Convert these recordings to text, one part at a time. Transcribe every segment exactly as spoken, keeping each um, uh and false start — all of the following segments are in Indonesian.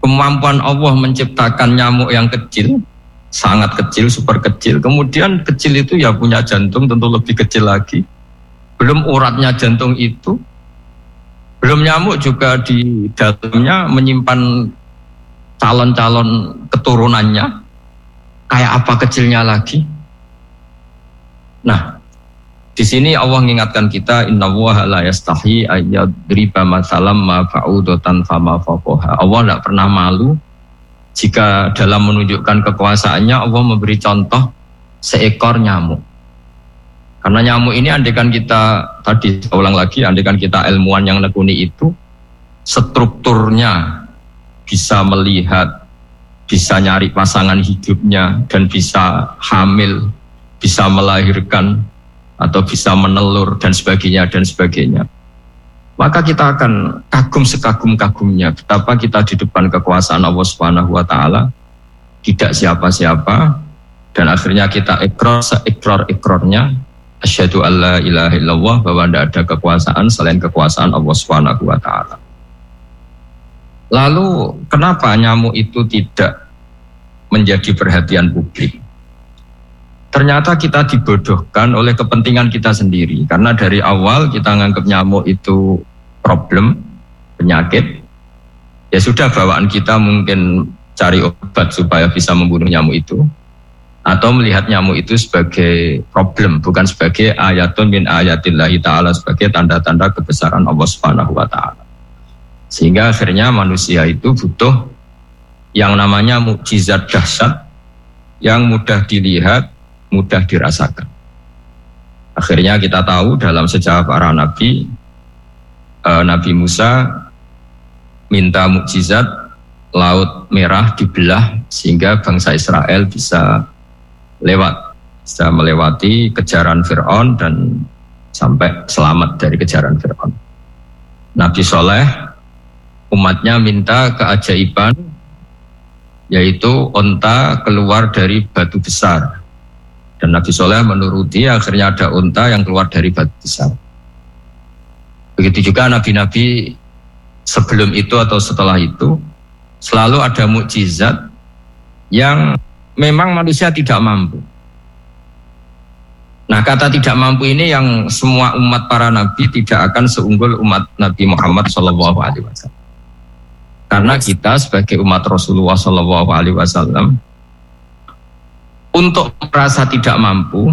kemampuan Allah menciptakan nyamuk yang kecil, sangat kecil, super kecil. Kemudian kecil itu ya punya jantung tentu lebih kecil lagi. Belum uratnya jantung itu, belum nyamuk juga di dalamnya menyimpan calon-calon keturunannya. Kayak apa kecilnya lagi? Nah, di sini Allah mengingatkan kita, innallaha la yastahi ayyadriba mathalam ma ba'udatan fama fawqaha. Allah tidak pernah malu jika dalam menunjukkan kekuasaannya Allah memberi contoh seekor nyamuk. Karena nyamuk ini andaikan kita, tadi saya ulang lagi, andaikan kita ilmuwan yang nekuni itu, strukturnya bisa melihat, bisa nyari pasangan hidupnya, dan bisa hamil, bisa melahirkan, atau bisa menelur, dan sebagainya, dan sebagainya. Maka kita akan kagum sekagum-kagumnya betapa kita di depan kekuasaan Allah Subhanahu wa Ta'ala tidak siapa-siapa, dan akhirnya kita ikrar seikrar-ikrarnya asyhadu alla ilaha illallah, bahwa tidak ada kekuasaan selain kekuasaan Allah Subhanahu wa Ta'ala. Lalu kenapa nyamuk itu tidak menjadi perhatian publik? Ternyata kita dibodohkan oleh kepentingan kita sendiri, karena dari awal kita menganggap nyamuk itu problem, penyakit. Ya sudah, bawaan kita mungkin cari obat supaya bisa membunuh nyamuk itu, atau melihat nyamuk itu sebagai problem, bukan sebagai ayatun min ayatillahi ta'ala, sebagai tanda-tanda kebesaran Allah Subhanahu wa Ta'ala. Sehingga akhirnya manusia itu butuh yang namanya mukjizat dahsyat yang mudah dilihat, mudah dirasakan. Akhirnya kita tahu dalam sejarah para nabi, eh, Nabi Musa minta mukjizat Laut Merah dibelah sehingga bangsa Israel bisa lewat, bisa melewati kejaran Fir'aun dan sampai selamat dari kejaran Fir'aun. Nabi Soleh umatnya minta keajaiban, yaitu onta keluar dari batu besar, dan Nabi Soleh menuruti, akhirnya ada onta yang keluar dari batu besar. Begitu juga nabi-nabi sebelum itu atau setelah itu selalu ada mukjizat yang memang manusia tidak mampu. Nah, kata tidak mampu ini yang semua umat para nabi tidak akan seunggul umat Nabi Muhammad shallallahu alaihi wasallam. Karena kita sebagai umat Rasulullah shallallahu alaihi wasallam untuk merasa tidak mampu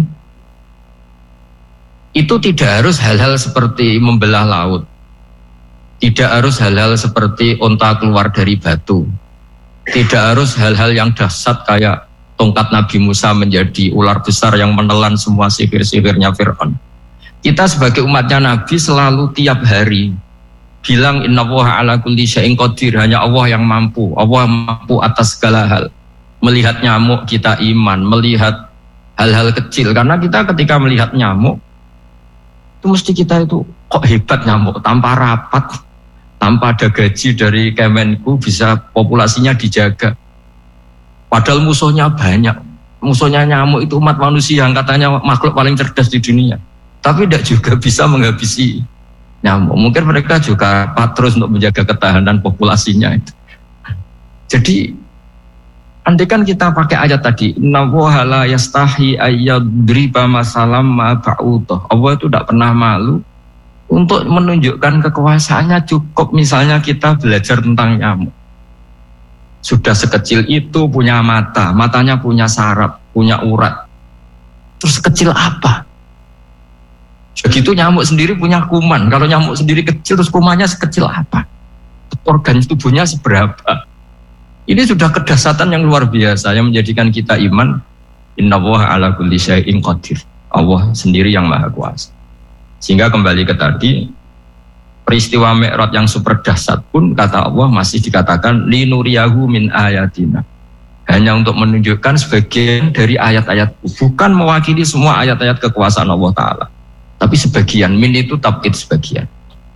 itu tidak harus hal-hal seperti membelah laut, tidak harus hal-hal seperti onta keluar dari batu, tidak harus hal-hal yang dahsyat kayak tongkat Nabi Musa menjadi ular besar yang menelan semua sihir-sihirnya Fir'aun. Kita sebagai umatnya Nabi selalu tiap hari bilang innallaha ala kulli syai'in qadir, hanya Allah yang mampu, Allah mampu atas segala hal. Melihat nyamuk kita iman, melihat hal-hal kecil, karena kita ketika melihat nyamuk itu mesti kita itu kok hebat nyamuk, tanpa rapat, tanpa ada gaji dari Kemenku bisa populasinya dijaga. Padahal musuhnya banyak. Musuhnya nyamuk itu umat manusia yang katanya makhluk paling cerdas di dunia. Tapi tidak juga bisa menghabisi nyamuk. Mungkin mereka juga patrus untuk menjaga ketahanan populasinya itu. Jadi andaikan kita pakai ayat tadi, innallaha la yastahi ayyadriba masalam ma ba'udah. Allah itu tidak pernah malu untuk menunjukkan kekuasaannya. Cukup misalnya kita belajar tentang nyamuk. Sudah sekecil itu punya mata, matanya punya saraf, punya urat. Terus sekecil apa? Begitu nyamuk sendiri punya kuman. Kalau nyamuk sendiri kecil, terus kumannya sekecil apa? Organ tubuhnya seberapa? Ini sudah kedahsyatan yang luar biasa yang menjadikan kita iman. Innallaha ala kulli syai'in qadir. Allah sendiri yang maha kuasa. Sehingga kembali ke tadi, peristiwa Mi'raj yang super dahsyat pun kata Allah masih dikatakan linuriyahu min ayatina, hanya untuk menunjukkan sebagian dari ayat-ayat, bukan mewakili semua ayat-ayat kekuasaan Allah Ta'ala, tapi sebagian. Min itu tabkid sebagian.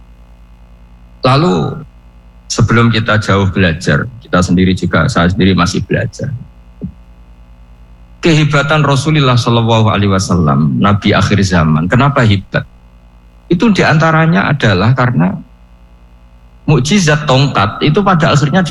Lalu sebelum kita jauh belajar, kita sendiri juga, saya sendiri masih belajar kehebatan Rasulullah Shallallahu Alaihi Wasallam, Nabi akhir zaman. Kenapa hebat? Itu diantaranya adalah karena mukjizat tongkat itu pada akhirnya